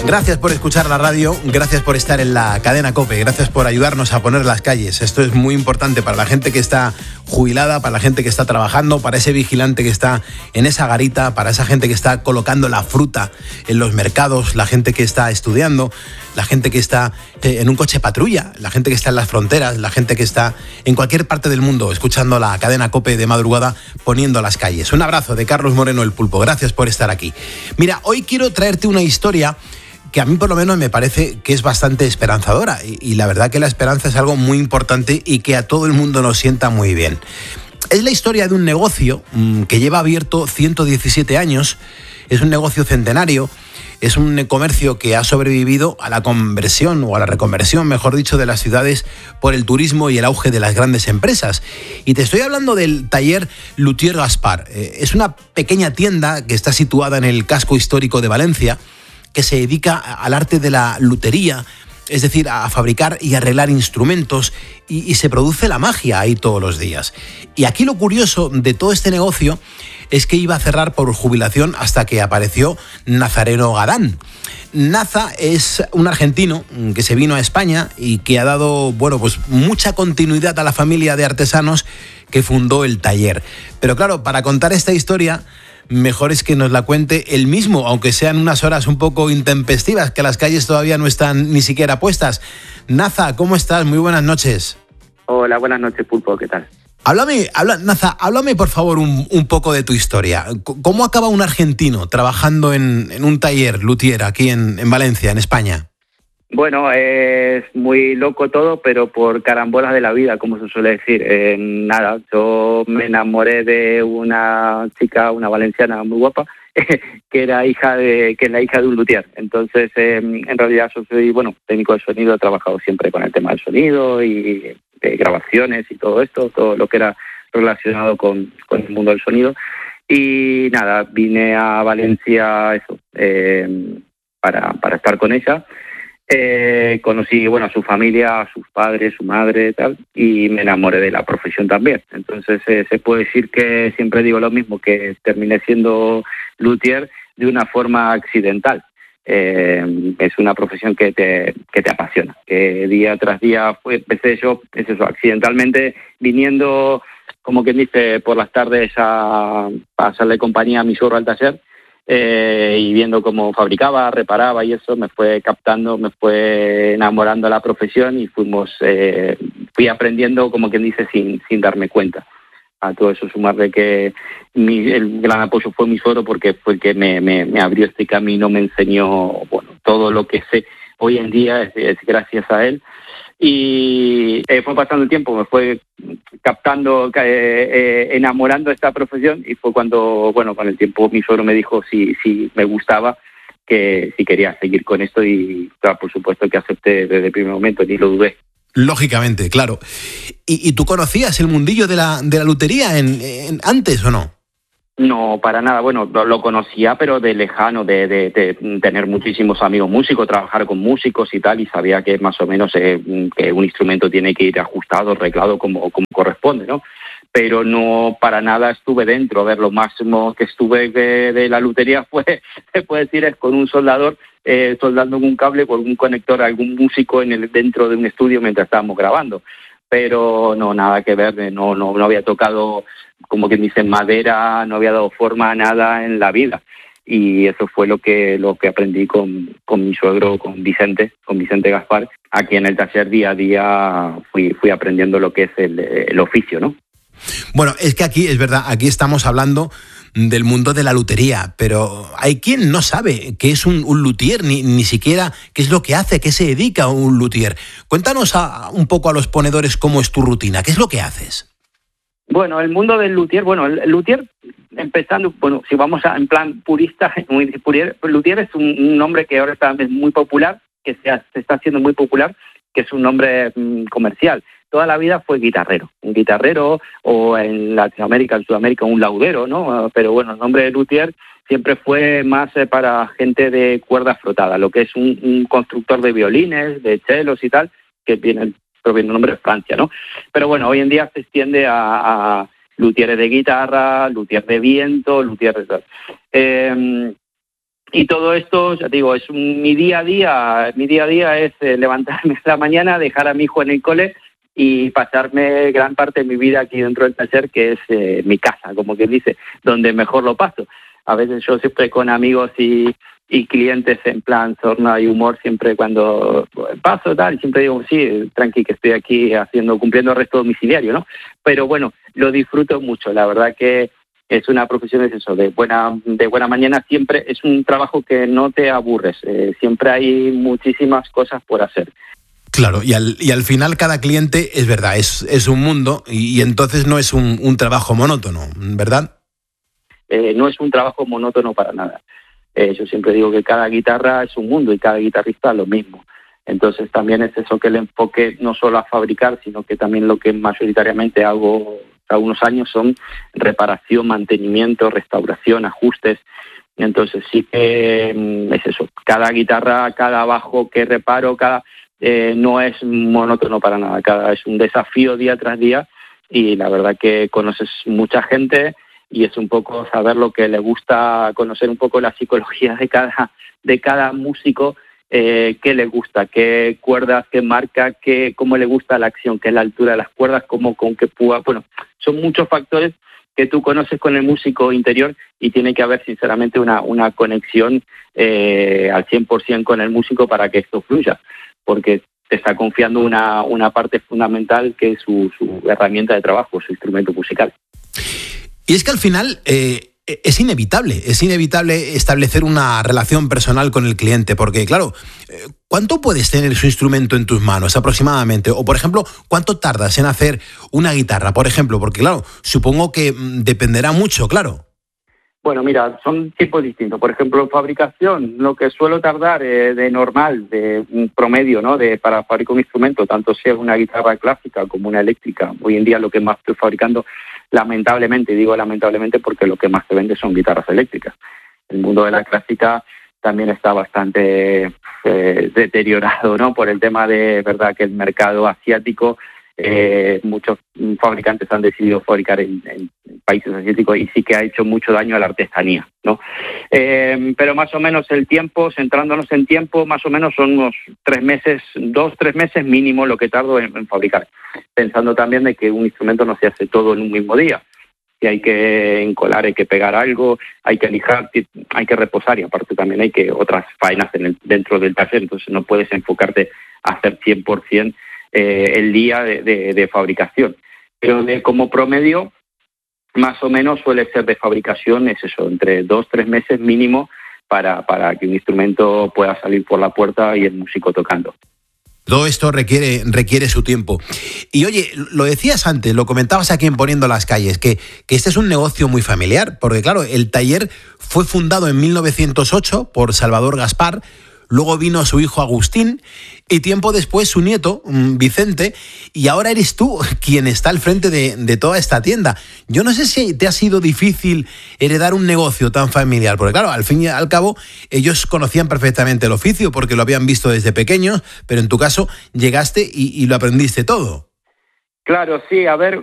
Gracias por escuchar la radio, gracias por estar en la cadena COPE, gracias por ayudarnos a poner las calles. Esto es muy importante para la gente que está jubilada, para la gente que está trabajando, para ese vigilante que está en esa garita, para esa gente que está colocando la fruta en los mercados, la gente que está estudiando, la gente que está en un coche patrulla, la gente que está en las fronteras, la gente que está en cualquier parte del mundo escuchando la cadena COPE de madrugada, poniendo las calles. Un abrazo de Carlos Moreno el Pulpo, gracias por estar aquí. Mira, hoy quiero traerte una historia que a mí por lo menos me parece que es bastante esperanzadora y la verdad que la esperanza es algo muy importante y que a todo el mundo nos sienta muy bien. Es la historia de un negocio que lleva abierto 117 años, es un negocio centenario, es un comercio que ha sobrevivido a la conversión o a la reconversión, mejor dicho, de las ciudades por el turismo y el auge de las grandes empresas. Y te estoy hablando del taller Luthier Gaspar. Es una pequeña tienda que está situada en el casco histórico de Valencia, que se dedica al arte de la lutería, es decir, a fabricar y arreglar instrumentos, y se produce la magia ahí todos los días. Y aquí lo curioso de todo este negocio es que iba a cerrar por jubilación hasta que apareció Nazareno Gadán. Naza es un argentino que se vino a España y que ha dado, pues mucha continuidad a la familia de artesanos que fundó el taller. Pero claro, para contar esta historia, mejor es que nos la cuente él mismo, aunque sean unas horas un poco intempestivas, que las calles todavía no están ni siquiera puestas. Naza, ¿cómo estás? Muy buenas noches. Hola, buenas noches, Pulpo, ¿qué tal? Naza, háblame por favor un poco de tu historia. ¿Cómo acaba un argentino trabajando en un taller luthier aquí en Valencia, en España? Bueno, es muy loco todo, pero por carambolas de la vida, como se suele decir. Nada, yo me enamoré de una chica, una valenciana muy guapa, que es la hija de un luthier. Entonces, en realidad yo soy, técnico de sonido, he trabajado siempre con el tema del sonido y de grabaciones y todo esto, todo lo que era relacionado con el mundo del sonido. Y nada, vine a Valencia para estar con ella. Conocí a su familia, a sus padres, su madre, tal, y me enamoré de la profesión también. Entonces se puede decir que siempre digo lo mismo, que terminé siendo luthier de una forma accidental. Es una profesión que te apasiona, que día tras día empecé yo, accidentalmente viniendo, como quien dice, por las tardes a hacerle compañía a mi suegro al taller. Y viendo cómo fabricaba, reparaba y eso me fue captando, me fue enamorando de la profesión y fui aprendiendo, como quien dice, sin darme cuenta. A todo eso sumarle que el gran apoyo fue mi suegro, porque fue el que me abrió este camino, me enseñó todo lo que sé hoy en día es gracias a él. Y fue pasando el tiempo, me fue captando, enamorando de esta profesión, y fue cuando, con el tiempo mi suegro me dijo si me gustaba, que si quería seguir con esto, y claro, por supuesto que acepté desde el primer momento, ni lo dudé. Lógicamente, claro. ¿Y tú conocías el mundillo de la lutería antes o no? No, para nada. Lo conocía, pero de lejano, de tener muchísimos amigos músicos, trabajar con músicos y tal, y sabía que más o menos que un instrumento tiene que ir ajustado, arreglado como corresponde, ¿no? Pero no, para nada estuve dentro. A ver, lo máximo que estuve de la lutería fue, se puede decir, es con un soldador, soldando un cable con un conector a algún músico dentro de un estudio mientras estábamos grabando. Pero no, nada que ver, no había tocado, como quien dice, madera, no había dado forma a nada en la vida. Y eso fue lo que aprendí con mi suegro, con Vicente Gaspar. Aquí en el taller día a día fui aprendiendo lo que es el oficio, ¿no? Bueno, es que aquí, es verdad, aquí estamos hablando del mundo de la lutería, pero hay quien no sabe qué es un luthier, ni siquiera qué es lo que hace, qué se dedica un luthier. Cuéntanos un poco a los ponedores cómo es tu rutina, qué es lo que haces. Bueno, el mundo del luthier, el luthier, empezando, si vamos en plan purista, luthier es un nombre que ahora está muy popular, que se está haciendo muy popular, que es un nombre comercial. Toda la vida fue un guitarrero, o en Latinoamérica, en Sudamérica, un laudero, ¿no? Pero el nombre de luthier siempre fue más para gente de cuerda frotada, lo que es un constructor de violines, de chelos y tal, que proviene el nombre de Francia, ¿no? Pero hoy en día se extiende a luthieres de guitarra, luthier de viento, luthier de tal. Y todo esto, ya te digo, es mi día a día. Mi día a día es levantarme en la mañana, dejar a mi hijo en el cole y pasarme gran parte de mi vida aquí dentro del taller, que es mi casa, como quien dice, donde mejor lo paso. A veces yo siempre con amigos y clientes en plan sorna y humor, siempre cuando paso tal, y siempre digo, sí, tranqui, que estoy aquí cumpliendo arresto domiciliario, ¿no? Pero bueno, lo disfruto mucho, la verdad que es una profesión, es eso, de buena mañana. Siempre es un trabajo que no te aburres, siempre hay muchísimas cosas por hacer. Claro, y al final cada cliente, es verdad, es un mundo y entonces no es un trabajo monótono, ¿verdad? No es un trabajo monótono para nada. Yo siempre digo que cada guitarra es un mundo y cada guitarrista lo mismo. Entonces también es eso, que el enfoque no solo a fabricar, sino que también lo que mayoritariamente hago hasta unos años son reparación, mantenimiento, restauración, ajustes. Entonces sí que es eso, cada guitarra, cada bajo que reparo, no es monótono para nada, es un desafío día tras día, y la verdad que conoces mucha gente y es un poco saber lo que le gusta, conocer un poco la psicología de cada músico, qué le gusta, qué cuerdas, qué marca, cómo le gusta la acción, qué es la altura de las cuerdas, con qué púa. Bueno, son muchos factores que tú conoces con el músico interior y tiene que haber sinceramente una conexión al 100% con el músico para que esto fluya, porque te está confiando una parte fundamental que es su herramienta de trabajo, su instrumento musical. Y es que al final es inevitable establecer una relación personal con el cliente, porque claro, ¿cuánto puedes tener su instrumento en tus manos aproximadamente? O por ejemplo, ¿cuánto tardas en hacer una guitarra, por ejemplo? Porque claro, supongo que dependerá mucho, claro. Bueno, mira, son tipos distintos. Por ejemplo, en fabricación, lo que suelo tardar de normal, de un promedio, ¿no? Para fabricar un instrumento, tanto sea una guitarra clásica como una eléctrica. Hoy en día lo que más estoy fabricando, lamentablemente, digo lamentablemente porque lo que más se vende son guitarras eléctricas. El mundo de la clásica también está bastante deteriorado, ¿no? Por el tema de, verdad, que el mercado asiático, muchos fabricantes han decidido fabricar en países asiáticos y sí que ha hecho mucho daño a la artesanía, ¿no? Pero más o menos el tiempo, centrándonos en tiempo, más o menos son unos 3 meses, 2-3 meses mínimo lo que tardo en fabricar, pensando también de que un instrumento no se hace todo en un mismo día. Si hay que encolar, hay que pegar algo, hay que lijar, hay que reposar, y aparte también hay que otras faenas dentro del taller, entonces no puedes enfocarte a hacer 100% el día de fabricación. Pero como promedio, más o menos suele ser de fabricación, es eso, entre 2-3 meses mínimo para que un instrumento pueda salir por la puerta y el músico tocando. Todo esto requiere su tiempo. Y oye, lo decías antes, lo comentabas aquí en Poniendo las Calles, que este es un negocio muy familiar, porque claro, el taller fue fundado en 1908 por Salvador Gaspar, luego vino su hijo Agustín y tiempo después su nieto Vicente, y ahora eres tú quien está al frente de toda esta tienda. Yo no sé si te ha sido difícil heredar un negocio tan familiar, porque claro, al fin y al cabo ellos conocían perfectamente el oficio porque lo habían visto desde pequeños, pero en tu caso llegaste y lo aprendiste todo. Claro, sí, a ver,